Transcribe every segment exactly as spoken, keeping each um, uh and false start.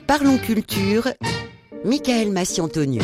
Parlons culture, Michael Massiantonieu.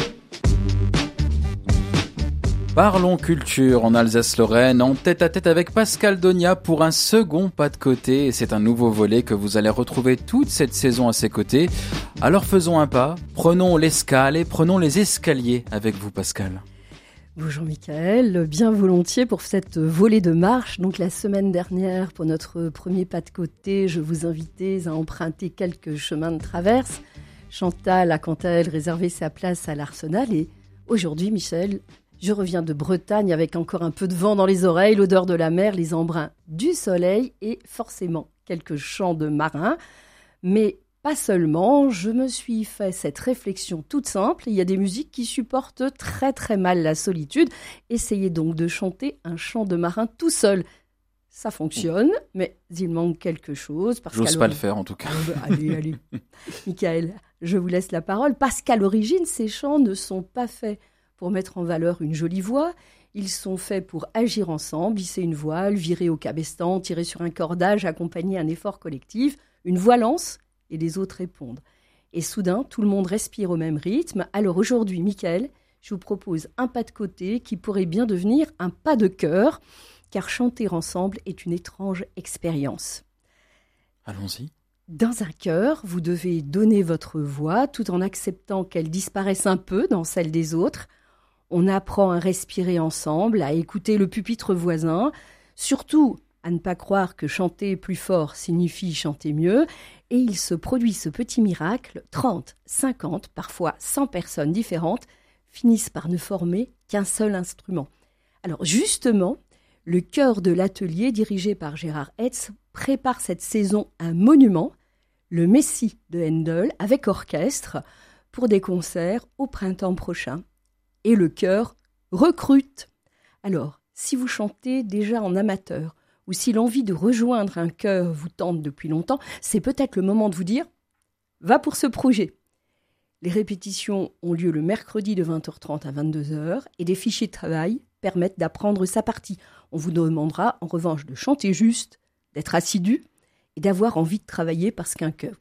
Parlons culture en Alsace-Lorraine, en tête-à-tête avec Pascal Donia pour un second pas de côté. C'est un nouveau volet que vous allez retrouver toute cette saison à ses côtés. Alors faisons un pas, prenons l'escale et prenons les escaliers avec vous, Pascal. Bonjour Michael, bien volontiers pour cette volée de marche. Donc la semaine dernière, pour notre premier pas de côté, je vous invitais à emprunter quelques chemins de traverse. Chantal a quant à elle réservé sa place à l'Arsenal et aujourd'hui, Michel, je reviens de Bretagne avec encore un peu de vent dans les oreilles, l'odeur de la mer, les embruns du soleil et forcément quelques chants de marins. Mais pas seulement, je me suis fait cette réflexion toute simple. Il y a des musiques qui supportent très très mal la solitude. Essayez donc de chanter un chant de marin tout seul. Ça fonctionne, mais il manque quelque chose. Parce J'ose pas le faire en tout cas. Allez, allez. Michael, je vous laisse la parole. Parce qu'à l'origine, ces chants ne sont pas faits pour mettre en valeur une jolie voix. Ils sont faits pour agir ensemble, hisser une voile, virer au cabestan, tirer sur un cordage, accompagner un effort collectif. Une voix lance et les autres répondent. Et soudain, tout le monde respire au même rythme. Alors aujourd'hui, Michael, je vous propose un pas de côté qui pourrait bien devenir un pas de cœur, car chanter ensemble est une étrange expérience. Allons-y. Dans un chœur, vous devez donner votre voix tout en acceptant qu'elle disparaisse un peu dans celle des autres. On apprend à respirer ensemble, à écouter le pupitre voisin, surtout à ne pas croire que chanter plus fort signifie chanter mieux. Et il se produit ce petit miracle, trente, cinquante, parfois cent personnes différentes finissent par ne former qu'un seul instrument. Alors justement, le chœur de l'atelier dirigé par Gérard Hetz prépare cette saison un monument, le Messie de Handel avec orchestre, pour des concerts au printemps prochain. Et le chœur recrute. Alors, si vous chantez déjà en amateur, ou si l'envie de rejoindre un chœur vous tente depuis longtemps, c'est peut-être le moment de vous dire « va pour ce projet ». Les répétitions ont lieu le mercredi de vingt heures trente à vingt-deux heures et des fichiers de travail permettent d'apprendre sa partie. On vous demandera en revanche de chanter juste, d'être assidu et d'avoir envie de travailler parce qu'un chœur,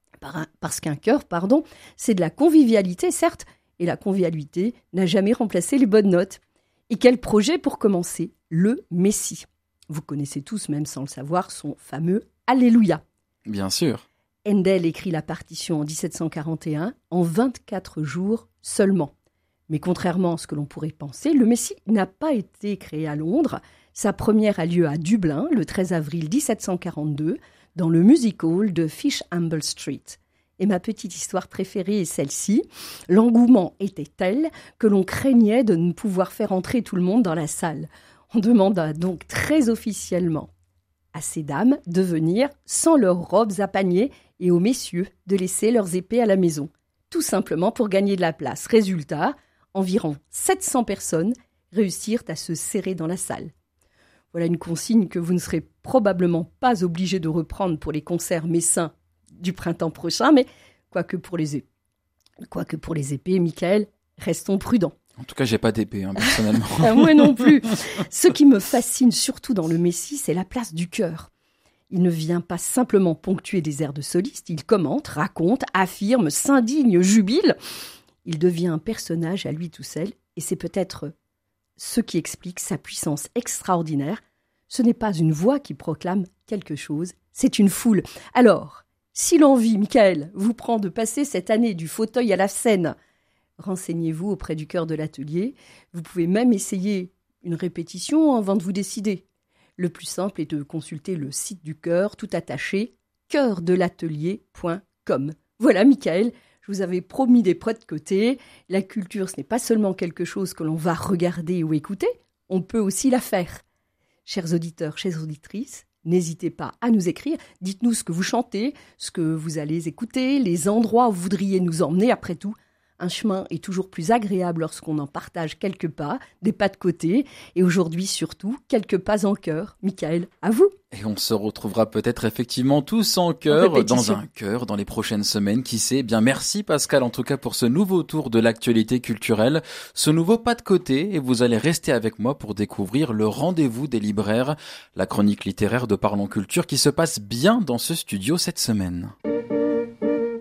parce qu'un chœur, pardon, c'est de la convivialité, certes, et la convivialité n'a jamais remplacé les bonnes notes. Et quel projet pour commencer ? Le Messie. Vous connaissez tous, même sans le savoir, son fameux « Alléluia ». Bien sûr. Handel écrit la partition en dix-sept cent quarante et un, en vingt-quatre jours seulement. Mais contrairement à ce que l'on pourrait penser, le Messie n'a pas été créé à Londres. Sa première a lieu à Dublin, le treize avril dix-sept cent quarante-deux, dans le Music Hall de Fishamble Street. Et ma petite histoire préférée est celle-ci. L'engouement était tel que l'on craignait de ne pouvoir faire entrer tout le monde dans la salle. On demanda donc très officiellement à ces dames de venir sans leurs robes à panier et aux messieurs de laisser leurs épées à la maison, tout simplement pour gagner de la place. Résultat, environ sept cents personnes réussirent à se serrer dans la salle. Voilà une consigne que vous ne serez probablement pas obligés de reprendre pour les concerts messins du printemps prochain, mais quoique pour les épées, quoique pour les épées, Michael, restons prudents. En tout cas, j'ai pas d'épée, hein, personnellement. Ah, moi non plus. Ce qui me fascine surtout dans le Messie, c'est la place du chœur. Il ne vient pas simplement ponctuer des airs de soliste, il commente, raconte, affirme, s'indigne, jubile. Il devient un personnage à lui tout seul, et c'est peut-être ce qui explique sa puissance extraordinaire. Ce n'est pas une voix qui proclame quelque chose, c'est une foule. Alors, si l'envie, Michael, vous prend de passer cette année du fauteuil à la scène, renseignez-vous auprès du chœur de l'atelier. Vous pouvez même essayer une répétition avant de vous décider. Le plus simple est de consulter le site du chœur, tout attaché, chœur de l'atelier point com. Voilà, Michael, je vous avais promis des points de côté. La culture, ce n'est pas seulement quelque chose que l'on va regarder ou écouter, on peut aussi la faire. Chers auditeurs, chères auditrices, n'hésitez pas à nous écrire. Dites-nous ce que vous chantez, ce que vous allez écouter, les endroits où vous voudriez nous emmener. Après tout, un chemin est toujours plus agréable lorsqu'on en partage quelques pas, des pas de côté, et aujourd'hui surtout, quelques pas en chœur. Michael, à vous. Et on se retrouvera peut-être effectivement tous en chœur, dans un chœur, dans les prochaines semaines, qui sait. Bien, merci Pascal en tout cas pour ce nouveau tour de l'actualité culturelle, ce nouveau pas de côté, et vous allez rester avec moi pour découvrir le rendez-vous des libraires, la chronique littéraire de Parlons Culture qui se passe bien dans ce studio cette semaine.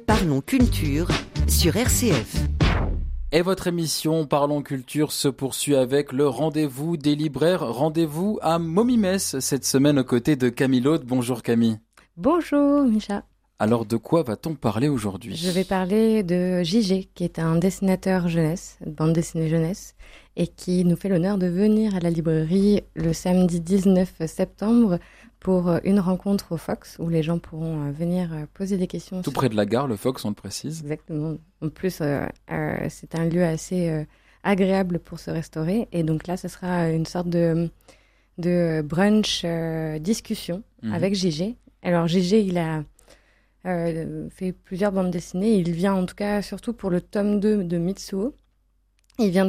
Parlons Culture sur R C F. Et votre émission Parlons Culture se poursuit avec le rendez-vous des libraires. Rendez-vous à Momimess cette semaine aux côtés de Camille Laude. Bonjour Camille. Bonjour Micha. Alors de quoi va-t-on parler aujourd'hui ? Je vais parler de Gigé, qui est un dessinateur jeunesse, bande dessinée jeunesse, et qui nous fait l'honneur de venir à la librairie le samedi dix-neuf septembre pour une rencontre au Fox, où les gens pourront venir poser des questions. Tout sur... près de la gare, le Fox, on le précise. Exactement. En plus, euh, euh, c'est un lieu assez euh, agréable pour se restaurer. Et donc là, ce sera une sorte de, de brunch euh, discussion mmh. avec Gigé. Alors Gigé, il a euh, fait plusieurs bandes dessinées. Il vient en tout cas surtout pour le tome deux de Mitsuo. Il vient